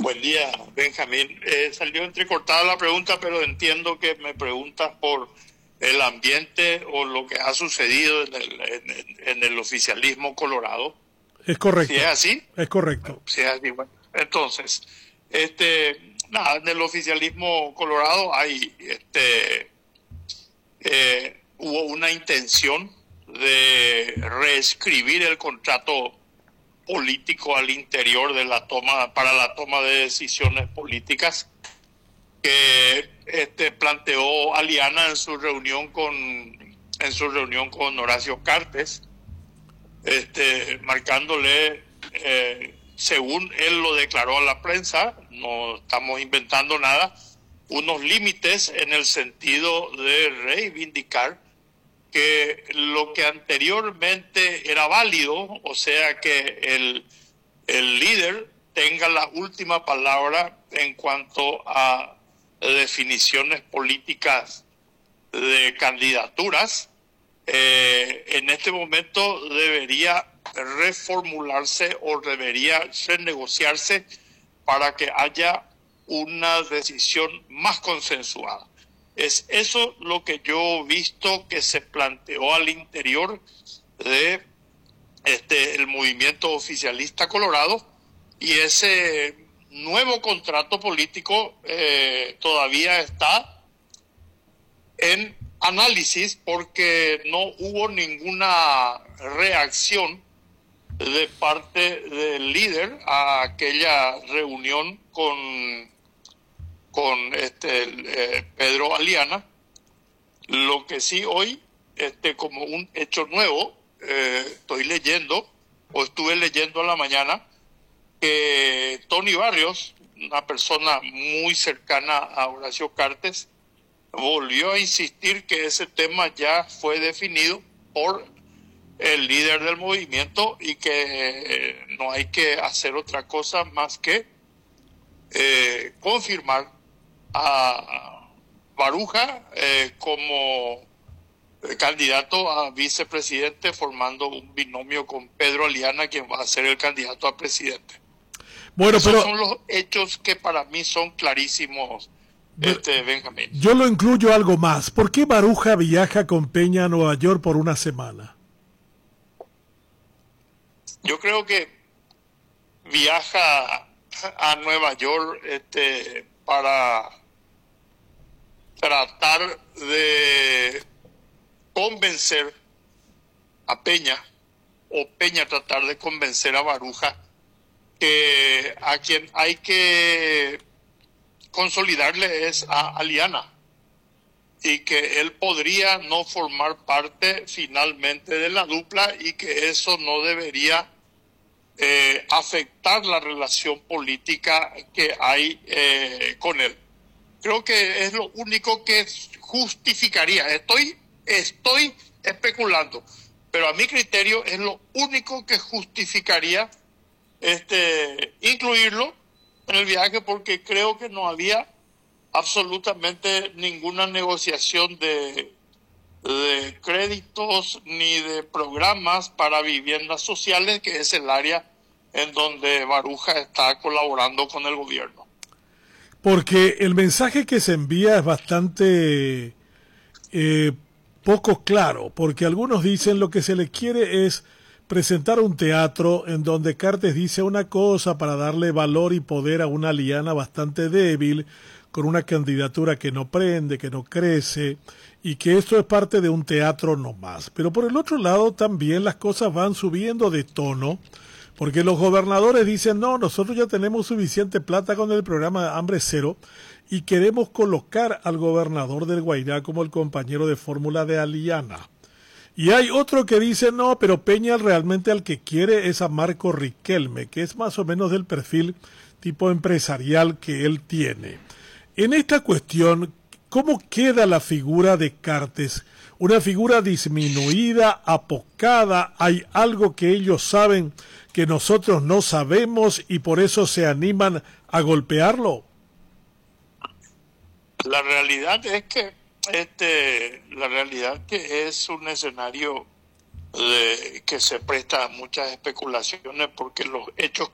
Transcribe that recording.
Buen día, Benjamín. Salió entrecortada la pregunta, pero entiendo que me preguntas por el ambiente o lo que ha sucedido en el oficialismo colorado. Es Si es correcto, así, es correcto. si es así, bueno. Entonces, nada, en el oficialismo colorado hubo una intención de reescribir el contrato político al interior de para la toma de decisiones políticas que planteó Aliana en su reunión con Horacio Cartes, marcándole, según él lo declaró a la prensa, no estamos inventando nada, unos límites en el sentido de reivindicar que lo que anteriormente era válido, o sea que el líder tenga la última palabra en cuanto a definiciones políticas de candidaturas, en este momento debería reformularse o debería renegociarse para que haya una decisión más consensuada. Es eso lo que yo he visto que se planteó al interior de el movimiento oficialista colorado, y ese nuevo contrato político todavía está en análisis porque no hubo ninguna reacción de parte del líder a aquella reunión con Pedro Aliana. Lo que sí hoy, como un hecho nuevo, estuve leyendo a la mañana que Tony Barrios, una persona muy cercana a Horacio Cartes, volvió a insistir que ese tema ya fue definido por el líder del movimiento y que no hay que hacer otra cosa más que confirmar a Baruja como candidato a vicepresidente, formando un binomio con Pedro Aliana, quien va a ser el candidato a presidente. Bueno, Esos son los hechos que para mí son clarísimos, Benjamín. Yo lo incluyo algo más. ¿Por qué Baruja viaja con Peña a Nueva York por una semana? Yo creo que viaja a Nueva York para tratar de convencer a Peña, o Peña tratar de convencer a Baruja, que a quien hay que consolidarle es a Aliana, y que él podría no formar parte finalmente de la dupla y que eso no debería afectar la relación política que hay con él. Creo que es lo único que justificaría. Estoy especulando, pero a mi criterio es lo único que justificaría incluirlo en el viaje, porque creo que no había absolutamente ninguna negociación de créditos ni de programas para viviendas sociales, que es el área en donde Baruja está colaborando con el gobierno. Porque el mensaje que se envía es bastante poco claro, porque algunos dicen lo que se le quiere es presentar un teatro en donde Cartes dice una cosa para darle valor y poder a una Aliana bastante débil, con una candidatura que no prende, que no crece, y que esto es parte de un teatro nomás. Pero por el otro lado también las cosas van subiendo de tono, porque los gobernadores dicen, no, nosotros ya tenemos suficiente plata con el programa Hambre Cero y queremos colocar al gobernador del Guairá como el compañero de fórmula de Aliana. Y hay otro que dice, no, pero Peña realmente al que quiere es a Marco Riquelme, que es más o menos del perfil tipo empresarial que él tiene. En esta cuestión, ¿cómo queda la figura de Cartes? ¿Una figura disminuida, apocada? ¿Hay algo que ellos saben que nosotros no sabemos y por eso se animan a golpearlo? La realidad es que es un escenario que se presta a muchas especulaciones, porque los hechos